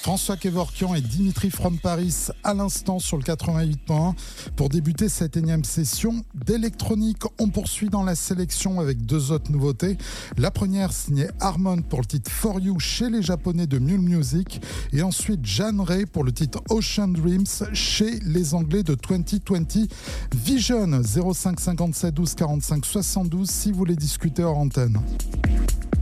François Kevorkian et Dimitri From Paris à l'instant sur le 88.1 pour débuter cette énième session d'électronique. On poursuit dans la sélection avec deux autres nouveautés. La première signée Harmon pour le titre For You chez les Japonais de Mule Music et ensuite Jan Ray pour le titre Ocean Dreams chez les Anglais de 2020 Vision. 05 57 12 45 72 si vous voulez discuter hors antenne.